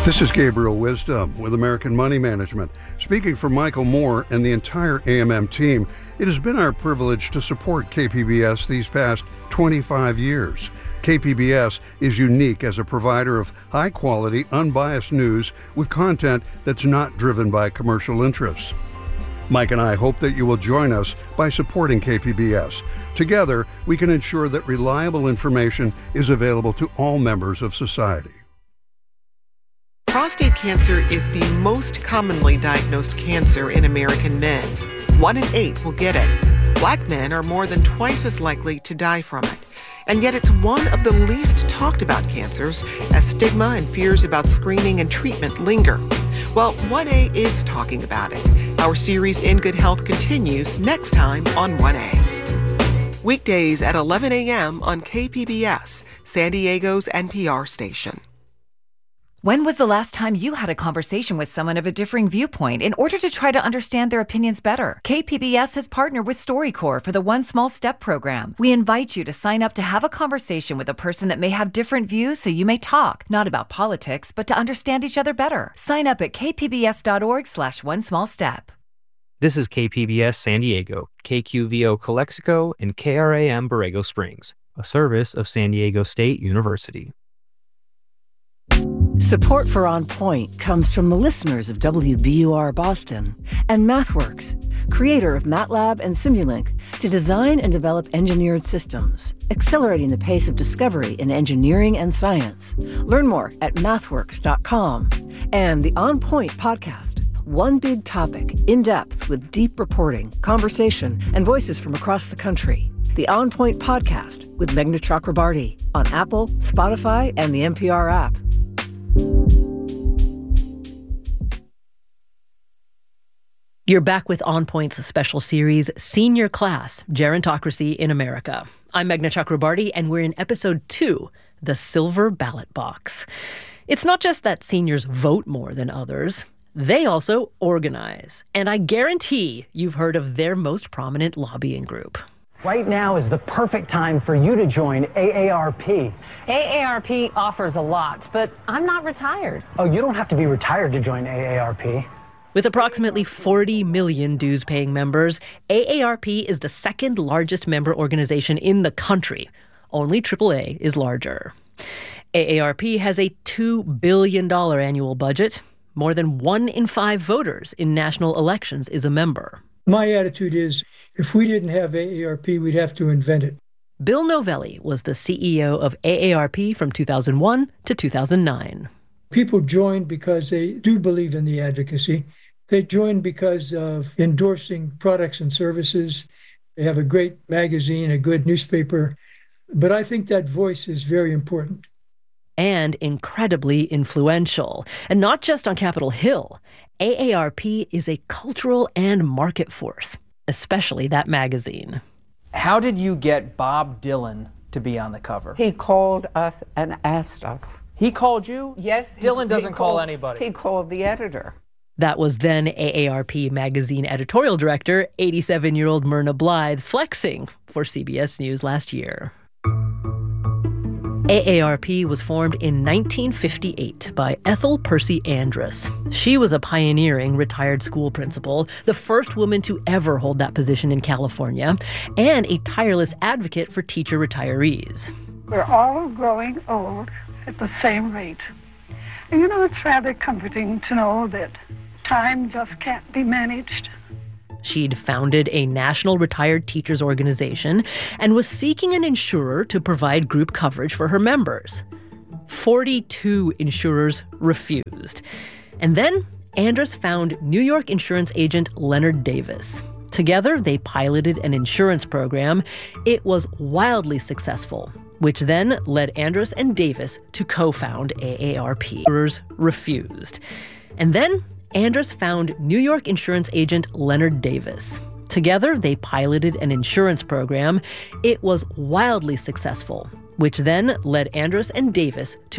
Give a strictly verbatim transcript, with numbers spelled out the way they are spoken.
This is Gabriel Wisdom with American Money Management. Speaking for Michael Moore and the entire A M M team, it has been our privilege to support K P B S these past twenty-five years. K P B S is unique as a provider of high-quality, unbiased news with content that's not driven by commercial interests. Mike and I hope that you will join us by supporting K P B S. Together, we can ensure that reliable information is available to all members of society. Prostate cancer is the most commonly diagnosed cancer in American men. One in eight will get it. Black men are more than twice as likely to die from it. And yet it's one of the least talked about cancers, as stigma and fears about screening and treatment linger. Well, one A is talking about it. Our series In Good Health continues next time on one A. Weekdays at eleven a.m. on K P B S, San Diego's N P R station. When was the last time you had a conversation with someone of a differing viewpoint in order to try to understand their opinions better? K P B S has partnered with StoryCorps for the One Small Step program. We invite you to sign up to have a conversation with a person that may have different views so you may talk, not about politics, but to understand each other better. Sign up at kpbs.org slash one small step. This is K P B S San Diego, K Q V O Calexico, and K R A M Borrego Springs, a service of San Diego State University. Support for On Point comes from the listeners of W B U R Boston and MathWorks, creator of MATLAB and Simulink, to design and develop engineered systems, accelerating the pace of discovery in engineering and science. Learn more at mathworks dot com. And the On Point podcast, one big topic, in depth with deep reporting, conversation, and voices from across the country. The On Point podcast with Meghna Chakrabarty on Apple, Spotify, and the N P R app. You're back with On Point's special series, Senior Class, Gerontocracy in America. I'm Meghna Chakrabarty, and we're in episode two, The Silver Ballot Box. It's not just that seniors vote more than others. They also organize. And I guarantee you've heard of their most prominent lobbying group. Right now is the perfect time for you to join A A R P. A A R P offers a lot, but I'm not retired. Oh, you don't have to be retired to join A A R P. With approximately forty million dues-paying members, A A R P is the second largest member organization in the country. Only triple A is larger. A A R P has a two billion dollars annual budget. More than one in five voters in national elections is a member. My attitude is, if we didn't have A A R P, we'd have to invent it. Bill Novelli was the C E O of A A R P from two thousand one to two thousand nine. People join because they do believe in the advocacy. They join because of endorsing products and services. They have a great magazine, a good newspaper. But I think that voice is very important. And incredibly influential. And not just on Capitol Hill. A A R P is a cultural and market force, especially that magazine. How did you get Bob Dylan to be on the cover? He called us and asked us. He called you? Yes. Dylan he, doesn't he call called, anybody. He called the editor. That was then A A R P magazine editorial director, eighty-seven-year-old Myrna Blythe, flexing for C B S News last year. A A R P was formed in nineteen fifty-eight by Ethel Percy Andrus. She was a pioneering retired school principal, the first woman to ever hold that position in California, and a tireless advocate for teacher retirees. We're all growing old at the same rate. And you know, it's rather comforting to know that time just can't be managed. She'd founded a national retired teachers organization and was seeking an insurer to provide group coverage for her members. forty-two insurers refused. And then Andrus found New York insurance agent Leonard Davis. Together, they piloted an insurance program. It was wildly successful, which then led Andrus and Davis to co-found A A R P. Insurers refused. And then Andrus found New York insurance agent Leonard Davis. Together, they piloted an insurance program. It was wildly successful, which then led Andrus and Davis to